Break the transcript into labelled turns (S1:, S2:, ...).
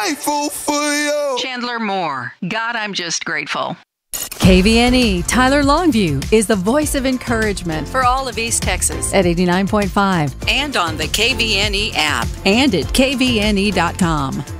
S1: grateful for you.
S2: Chandler Moore. God, I'm just grateful.
S3: KVNE Tyler Longview is the voice of encouragement for all of East Texas at 89.5
S4: And on the KVNE app.
S3: and at kvne.com.